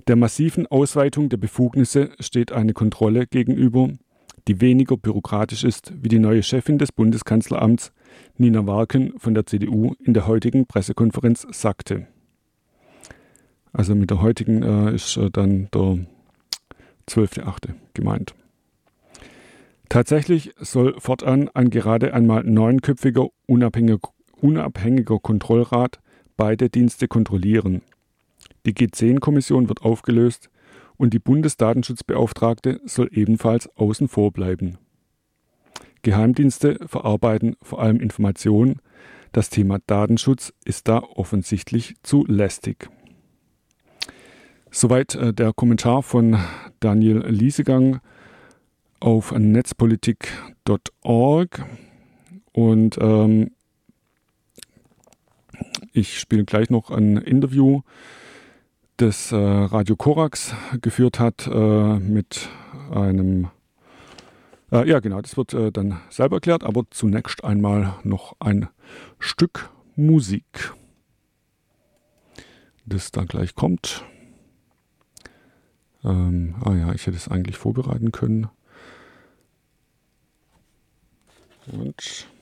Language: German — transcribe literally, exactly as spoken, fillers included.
Der massiven Ausweitung der Befugnisse steht eine Kontrolle gegenüber, die weniger bürokratisch ist, wie die neue Chefin des Bundeskanzleramts, Nina Warken von der C D U, in der heutigen Pressekonferenz sagte. Also mit der heutigen äh, ist äh, dann der zwölfter achte gemeint. Tatsächlich soll fortan ein gerade einmal neunköpfiger unabhängiger, unabhängiger Kontrollrat beide Dienste kontrollieren. Die G zehn Kommission wird aufgelöst und die Bundesdatenschutzbeauftragte soll ebenfalls außen vor bleiben. Geheimdienste verarbeiten vor allem Informationen. Das Thema Datenschutz ist da offensichtlich zu lästig. Soweit äh, der Kommentar von Daniel Liesegang auf netzpolitik punkt org. Und ähm, ich spiele gleich noch ein Interview, das äh, Radio Korax geführt hat äh, mit einem, äh, ja genau, das wird äh, dann selber erklärt, aber zunächst einmal noch ein Stück Musik, das da gleich kommt. Ähm, ah ja, ich hätte es eigentlich vorbereiten können. Und